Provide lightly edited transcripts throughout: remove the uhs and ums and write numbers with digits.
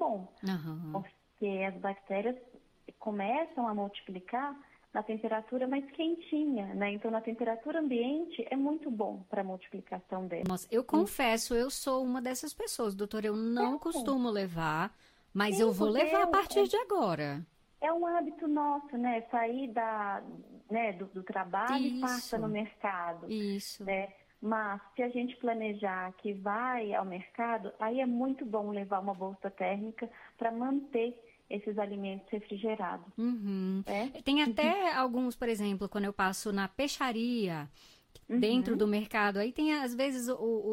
bom, Aham. porque as bactérias começam a multiplicar na temperatura mais quentinha, né? Então, na temperatura ambiente é muito bom para a multiplicação dela. Nossa, eu confesso, eu sou uma dessas pessoas, doutora. Eu não costumo levar, mas eu Sim, vou porque levar a partir de agora. é um hábito nosso, né? Sair do trabalho e passa no Isso, mercado, isso. né? Mas se a gente planejar que vai ao mercado, aí é muito bom levar uma bolsa térmica para manter esses alimentos refrigerados, Uhum. né? Tem até alguns, por exemplo, quando eu passo na peixaria, dentro do Uhum. mercado, aí tem às vezes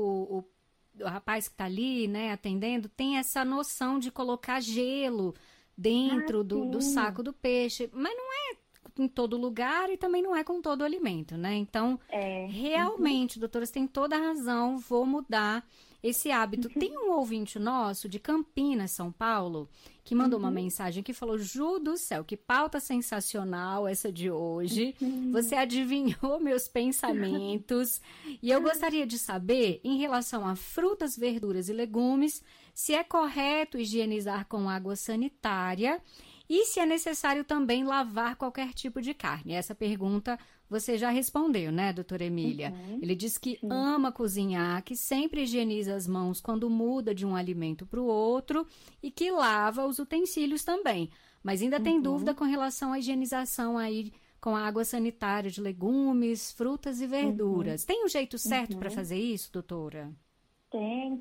o rapaz que está ali, né, atendendo, tem essa noção de colocar gelo Ah, dentro do sim. saco do peixe, mas não é em todo lugar e também não é com todo alimento, né? Então, É. Uhum. realmente, doutora, você tem toda a razão, vou mudar esse hábito. Tem um ouvinte nosso de Campinas, São Paulo, que mandou uma Uhum. mensagem que falou: Ju do céu, que pauta sensacional essa de hoje. Você Uhum. adivinhou meus pensamentos. E eu gostaria de saber, em relação a frutas, verduras e legumes, se é correto higienizar com água sanitária e se é necessário também lavar qualquer tipo de carne. Essa pergunta você já respondeu, né, doutora Emília? Uhum. Ele diz que Sim. ama cozinhar, que sempre higieniza as mãos quando muda de um alimento para o outro e que lava os utensílios também. Mas ainda tem dúvida Uhum. com relação à higienização aí com a água sanitária de legumes, frutas e Uhum. verduras. Tem um jeito certo para Uhum. fazer isso, doutora? Tem,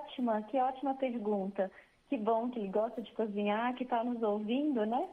que ótima pergunta. Que bom que ele gosta de cozinhar, que está nos ouvindo, né?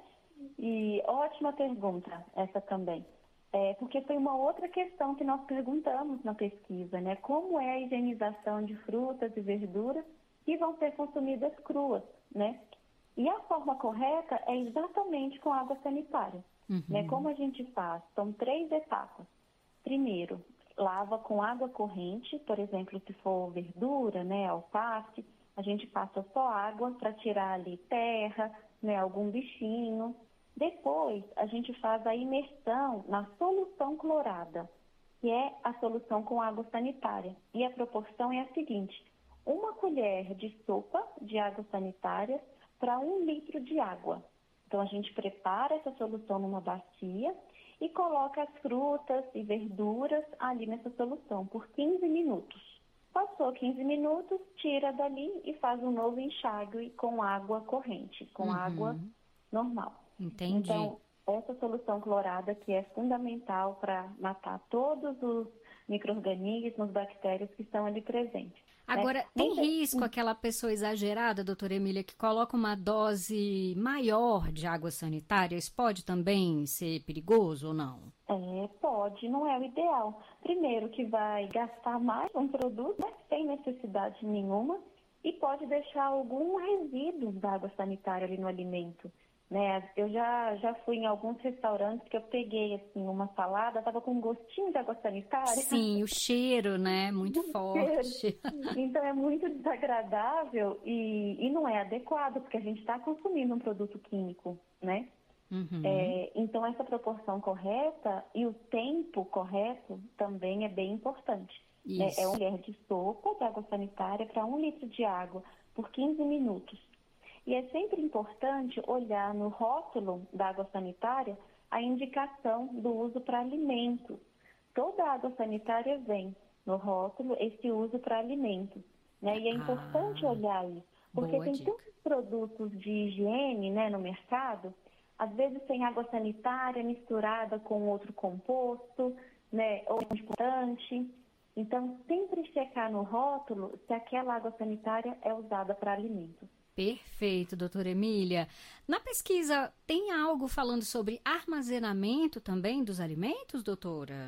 E ótima pergunta essa também. Porque foi uma outra questão que nós perguntamos na pesquisa, né? Como é a higienização de frutas e verduras que vão ser consumidas cruas, né? E a forma correta é exatamente com água sanitária, né? Como a gente faz? São 3 etapas. Primeiro, lava com água corrente, por exemplo, se for verdura, né, alface, a gente passa só água para tirar ali terra, né, algum bichinho. Depois, a gente faz a imersão na solução clorada, que é a solução com água sanitária. E a proporção é a seguinte: 1 colher de sopa de água sanitária para 1 litro de água. Então, a gente prepara essa solução numa bacia e coloca as frutas e verduras ali nessa solução por 15 minutos. Passou 15 minutos, tira dali e faz um novo enxágue com água corrente, com água Uhum, normal. entendi. Então, essa solução clorada que é fundamental para matar todos os micro-organismos, bactérias que estão ali presentes, né? Agora, tem risco aquela pessoa exagerada, doutora Emília, que coloca uma dose maior de água sanitária? Isso pode também ser perigoso ou não? Pode, não é o ideal. Primeiro que vai gastar mais um produto, né, sem necessidade nenhuma, e pode deixar algum resíduo da água sanitária ali no alimento, né? Eu já fui em alguns restaurantes que eu peguei assim uma salada, estava com um gostinho de água sanitária. Sim, o cheiro, né? Muito forte. Então é muito desagradável e não é adequado, porque a gente está consumindo um produto químico, né? Uhum, Então, essa proporção correta e o tempo correto também é bem importante, né? É 1 isso. colher de sopa de água sanitária para 1 litro de água por 15 minutos. E é sempre importante olhar no rótulo da água sanitária a indicação do uso para alimentos. Toda água sanitária vem no rótulo esse uso para alimentos, né? E é importante Ah, olhar isso, porque boa tem dica. tantos produtos de higiene, né, no mercado, às vezes tem água sanitária misturada com outro composto, né, ou importante. Então, sempre checar no rótulo se aquela água sanitária é usada para alimentos. Perfeito, doutora Emília. Na pesquisa, tem algo falando sobre armazenamento também dos alimentos, doutora?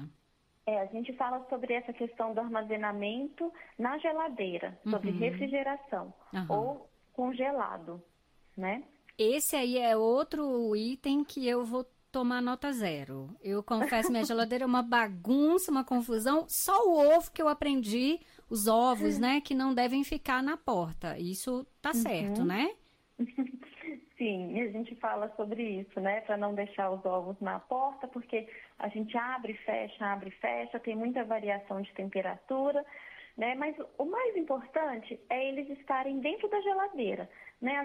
A gente fala sobre essa questão do armazenamento na geladeira, sobre Uhum. refrigeração Aham. ou congelado, né? Esse aí é outro item que eu vou tomar nota zero. Eu confesso, minha geladeira é uma bagunça, uma confusão. Só o ovo que eu aprendi, os ovos, né, que não devem ficar na porta. Isso tá certo, Uhum. né? Sim, e a gente fala sobre isso, né? Para não deixar os ovos na porta, porque a gente abre e fecha, tem muita variação de temperatura, né? Mas o mais importante é eles estarem dentro da geladeira, né?